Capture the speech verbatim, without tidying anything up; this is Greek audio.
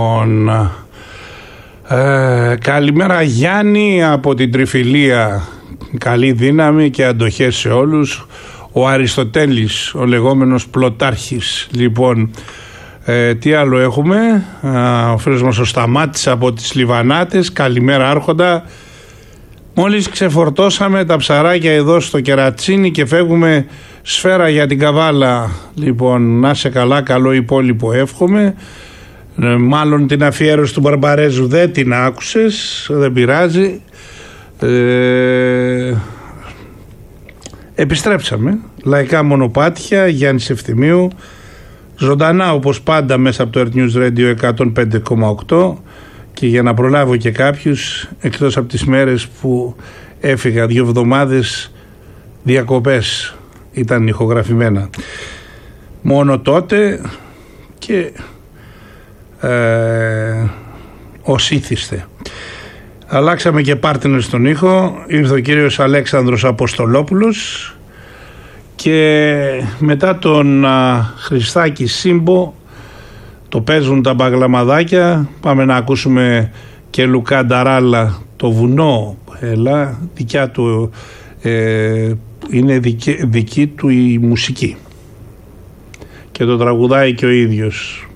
Ε, καλημέρα Γιάννη από την Τριφυλία, καλή δύναμη και αντοχές σε όλους. Ο Αριστοτέλης, ο λεγόμενος Πλωτάρχης. Λοιπόν, ε, τι άλλο έχουμε? Α, ο φίλος μας ο Σταμάτης από τις Λιβανάτες, καλημέρα Άρχοντα. Μόλις ξεφορτώσαμε τα ψαράκια εδώ στο Κερατσίνι και φεύγουμε Σφαίρα για την Καβάλα. Λοιπόν, να σε καλά, καλό υπόλοιπο εύχομαι. Ε, μάλλον την αφιέρωση του Μπαρμπαρέζου δεν την άκουσες, δεν πειράζει. Ε, επιστρέψαμε. Λαϊκά μονοπάτια, Γιάννης Ευθυμίου, ζωντανά όπως πάντα μέσα από το Earth News Radio εκατόν πέντε κόμμα οκτώ. Και για να προλάβω και κάποιους, εκτός από τις μέρες που έφυγα δύο εβδομάδες διακοπές, ήταν ηχογραφημένα μόνο τότε και ε, ως ήθιστε. Αλλάξαμε και πάρτινερ στον ήχο, ήρθε ο κύριος Αλέξανδρος Αποστολόπουλος και μετά τον α, Χριστάκη Σύμπο, το παίζουν τα μπαγλαμαδάκια, πάμε να ακούσουμε και Λουκά Νταράλα, το βουνό, έλα, δικιά του, ε, είναι δική, δική του η μουσική και το τραγουδάει και ο ίδιος.